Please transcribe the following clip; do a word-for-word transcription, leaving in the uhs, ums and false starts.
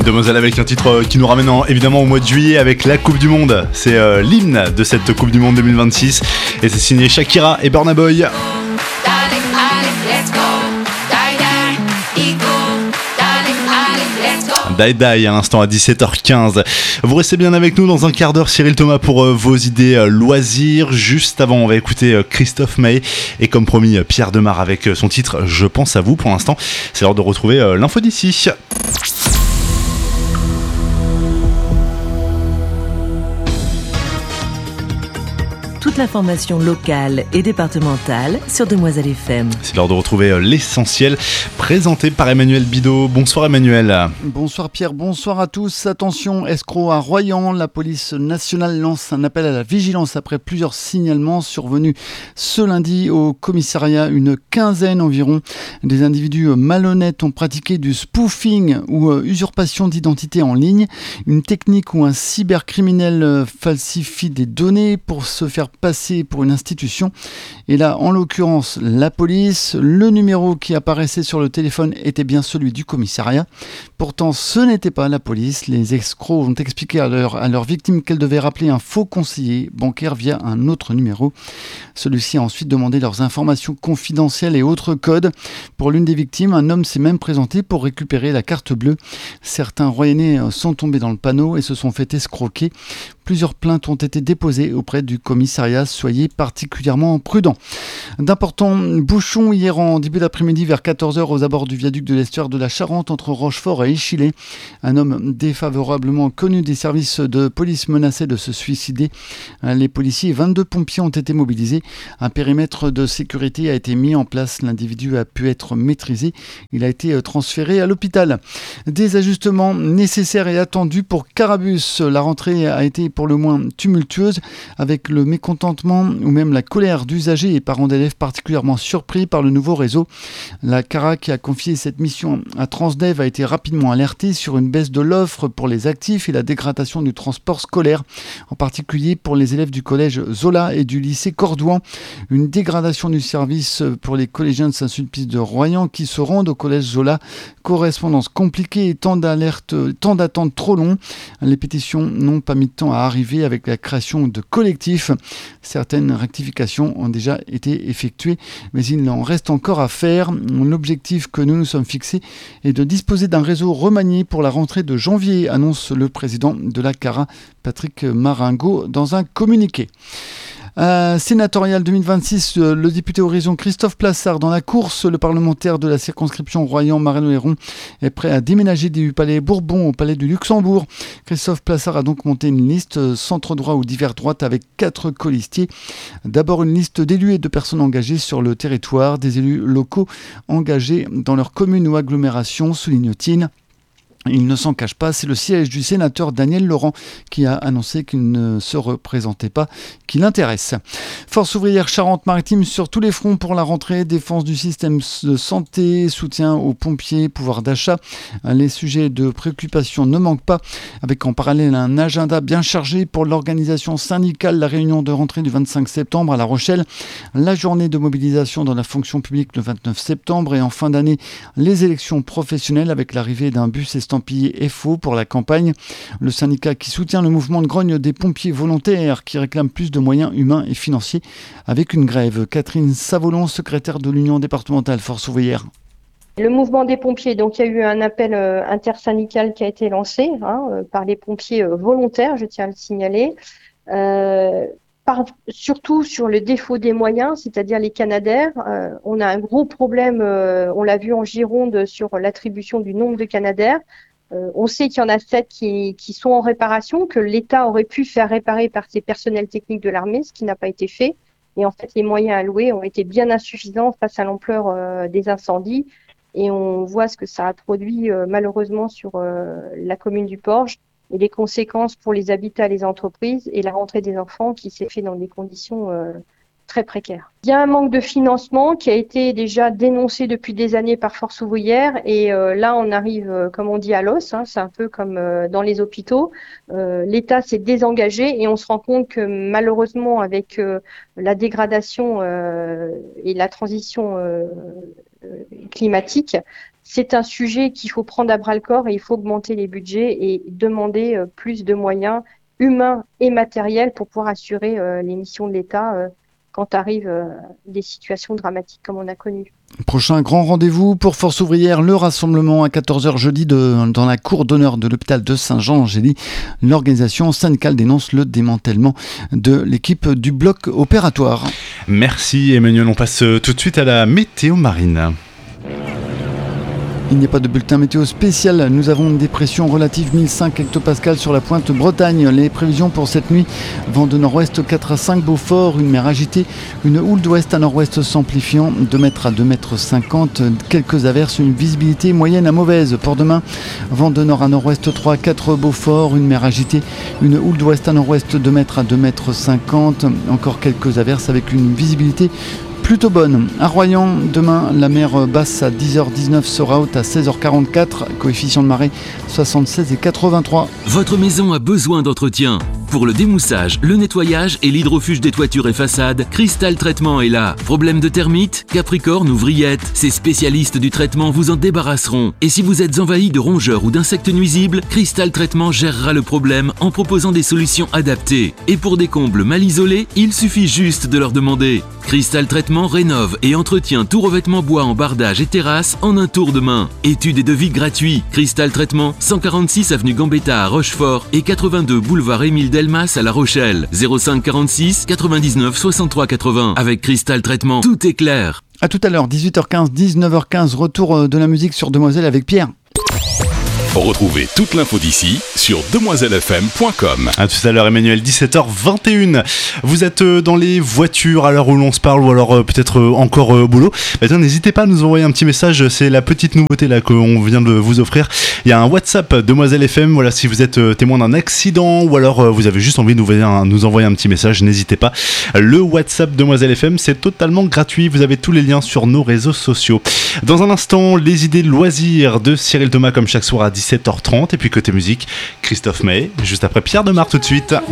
Demoiselle avec un titre qui nous ramène en, évidemment au mois de juillet avec la Coupe du Monde. C'est euh, l'hymne de cette Coupe du Monde deux mille vingt-six et c'est signé Shakira et Burna Boy. Die Die à l'instant à dix-sept heures quinze. Vous restez bien avec nous dans un quart d'heure, Cyril Thomas pour euh, vos idées euh, loisirs. Juste avant, on va écouter euh, Christophe Maé et comme promis, euh, Pierre Demar avec euh, son titre Je pense à vous. Pour l'instant, c'est l'heure de retrouver euh, l'info d'ici. Toute l'information locale et départementale sur Demoiselle F M. C'est l'heure de retrouver l'essentiel présenté par Emmanuel Bidot. Bonsoir Emmanuel. Bonsoir Pierre, bonsoir à tous. Attention, escroc à Royan. La police nationale lance un appel à la vigilance après plusieurs signalements survenus ce lundi au commissariat. Une quinzaine environ des individus malhonnêtes ont pratiqué du spoofing ou usurpation d'identité en ligne. Une technique où un cybercriminel falsifie des données pour se faire passer pour une institution. Et là, en l'occurrence, la police, le numéro qui apparaissait sur le téléphone était bien celui du commissariat. Pourtant, ce n'était pas la police. Les escrocs ont expliqué à leur, à leur victime qu'elle devait rappeler un faux conseiller bancaire via un autre numéro. Celui-ci a ensuite demandé leurs informations confidentielles et autres codes. Pour l'une des victimes, un homme s'est même présenté pour récupérer la carte bleue. Certains Royannais sont tombés dans le panneau et se sont fait escroquer. Plusieurs plaintes ont été déposées auprès du commissariat. Soyez particulièrement prudents. D'importants bouchons hier en début d'après-midi vers quatorze heures aux abords du viaduc de l'estuaire de la Charente entre Rochefort et Échillé. Un homme défavorablement connu des services de police menaçait de se suicider. Les policiers et vingt-deux pompiers ont été mobilisés. Un périmètre de sécurité a été mis en place. L'individu a pu être maîtrisé. Il a été transféré à l'hôpital. Des ajustements nécessaires et attendus pour Carabus. La rentrée a été pour le moins tumultueuse avec le mécontentement ou même la colère d'usagers et parents d'élèves particulièrement surpris par le nouveau réseau. La Cara qui a confié cette mission à Transdev a été rapidement alertée sur une baisse de l'offre pour les actifs et la dégradation du transport scolaire, en particulier pour les élèves du collège Zola et du lycée Cordouan. Une dégradation du service pour les collégiens de Saint-Sulpice de Royan qui se rendent au collège Zola. Correspondance compliquée et temps d'alerte, temps d'attente trop long. Les pétitions n'ont pas mis de temps à arriver avec la création de collectifs. Certaines rectifications ont déjà été effectuées, mais il en reste encore à faire. L'objectif que nous nous sommes fixés est de disposer d'un réseau remanié pour la rentrée de janvier, annonce le président de la Cara, Patrick Maringo, dans un communiqué. Euh, sénatorial deux mille vingt-six, euh, le député Horizon Christophe Plassard dans la course. Le parlementaire de la circonscription Royan-Marano-Héron est prêt à déménager du palais Bourbon au palais du Luxembourg. Christophe Plassard a donc monté une liste euh, centre droit ou divers droite avec quatre colistiers. D'abord une liste d'élus et de personnes engagées sur le territoire, des élus locaux engagés dans leur commune ou agglomération, souligne-t-il. Il ne s'en cache pas, c'est le siège du sénateur Daniel Laurent qui a annoncé qu'il ne se représentait pas, qui l'intéresse. Force ouvrière Charente-Maritime sur tous les fronts pour la rentrée, défense du système de santé, soutien aux pompiers, pouvoir d'achat. Les sujets de préoccupation ne manquent pas, avec en parallèle un agenda bien chargé pour l'organisation syndicale, la réunion de rentrée du vingt-cinq septembre à La Rochelle, la journée de mobilisation dans la fonction publique le vingt-neuf septembre et en fin d'année, les élections professionnelles avec l'arrivée d'un bus estampillé F O pour la campagne. Le syndicat qui soutient le mouvement de grogne des pompiers volontaires qui réclame plus de moyens humains et financiers avec une grève. Catherine Savolon, secrétaire de l'Union départementale Force ouvrière. Le mouvement des pompiers, donc il y a eu un appel euh, intersyndical qui a été lancé hein, euh, par les pompiers euh, volontaires, je tiens à le signaler. Euh, Par, surtout sur le défaut des moyens, c'est-à-dire les Canadair. Euh, on a un gros problème, euh, on l'a vu en Gironde, sur l'attribution du nombre de Canadair. Euh, on sait qu'il y en a sept qui, qui sont en réparation, que l'État aurait pu faire réparer par ses personnels techniques de l'armée, ce qui n'a pas été fait. Et en fait, les moyens alloués ont été bien insuffisants face à l'ampleur euh, des incendies. Et on voit ce que ça a produit euh, malheureusement sur euh, la commune du Porge. Et les conséquences pour les habitats, les entreprises et la rentrée des enfants qui s'est fait dans des conditions euh, très précaires. Il y a un manque de financement qui a été déjà dénoncé depuis des années par Force ouvrière et euh, là on arrive, euh, comme on dit, à l'os, hein, c'est un peu comme euh, dans les hôpitaux. Euh, L'État s'est désengagé et on se rend compte que malheureusement avec euh, la dégradation euh, et la transition euh, climatique, c'est un sujet qu'il faut prendre à bras le corps et il faut augmenter les budgets et demander euh, plus de moyens humains et matériels pour pouvoir assurer euh, les missions de l'État euh, quand arrivent euh, des situations dramatiques comme on a connu. Prochain grand rendez-vous pour Force ouvrière, le rassemblement à quatorze heures jeudi de, dans la cour d'honneur de l'hôpital de Saint-Jean-Angély. L'organisation syndicale dénonce le démantèlement de l'équipe du bloc opératoire. Merci Emmanuel, on passe tout de suite à la météo marine. Il n'y a pas de bulletin météo spécial. Nous avons une dépression relative mille cinq hectopascales sur la pointe Bretagne. Les prévisions pour cette nuit, vent de nord-ouest quatre à cinq Beaufort, une mer agitée, une houle d'ouest à nord-ouest s'amplifiant, deux mètres à deux mètres cinquante, quelques averses, une visibilité moyenne à mauvaise. Pour demain, vent de nord à nord-ouest trois à quatre Beaufort, une mer agitée, une houle d'ouest à nord-ouest deux mètres à deux mètres cinquante, encore quelques averses avec une visibilité plutôt bonne. À Royan, demain, la mer basse à dix heures dix-neuf sera haute à seize heures quarante-quatre, coefficient de marée soixante-seize et quatre-vingt-trois. Votre maison a besoin d'entretien. Pour le démoussage, le nettoyage et l'hydrofuge des toitures et façades, Cristal Traitement est là. Problème de termites, capricorne ou vrillettes, ces spécialistes du traitement vous en débarrasseront. Et si vous êtes envahi de rongeurs ou d'insectes nuisibles, Cristal Traitement gérera le problème en proposant des solutions adaptées. Et pour des combles mal isolés, il suffit juste de leur demander. Cristal Traitement rénove et entretient tout revêtement bois en bardage et terrasse en un tour de main. Études et devis gratuits. Cristal Traitement, cent quarante-six avenue Gambetta à Rochefort et quatre-vingt-deux boulevard Émile Delmas à La Rochelle. zéro cinq quarante-six quatre-vingt-dix-neuf soixante-trois quatre-vingts. Avec Cristal Traitement, tout est clair. A tout à l'heure, dix-huit heures quinze, dix-neuf heures quinze, retour de la musique sur Demoiselle avec Pierre. Retrouvez toute l'info d'ici sur demoiselle f m point com. À tout à l'heure Emmanuel, dix-sept heures vingt et une. Vous êtes dans les voitures à l'heure où l'on se parle ou alors peut-être encore au boulot. Bah, tiens, n'hésitez pas à nous envoyer un petit message, c'est la petite nouveauté là qu'on vient de vous offrir. Il y a un WhatsApp Demoiselle F M, voilà, si vous êtes témoin d'un accident ou alors vous avez juste envie de nous envoyer un, nous envoyer un petit message, n'hésitez pas. Le WhatsApp Demoiselle F M, c'est totalement gratuit, vous avez tous les liens sur nos réseaux sociaux. Dans un instant, les idées loisirs de Cyril Thomas comme chaque soir à dix-sept heures trente et puis côté musique, Christophe Maé, juste après Pierre Demar tout de suite.